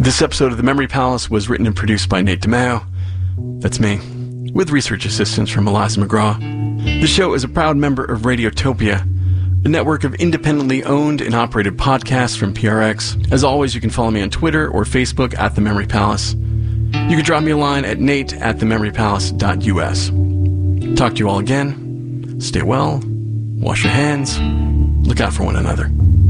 This episode of The Memory Palace was written and produced by Nate DeMeo. That's me, with research assistance from Eliza McGraw. The show is a proud member of Radiotopia, a network of independently owned and operated podcasts from PRX. As always, you can follow me on Twitter or Facebook at The Memory Palace. You can drop me a line at nate@thememorypalace.us. Talk to you all again. Stay well. Wash your hands. Look out for one another.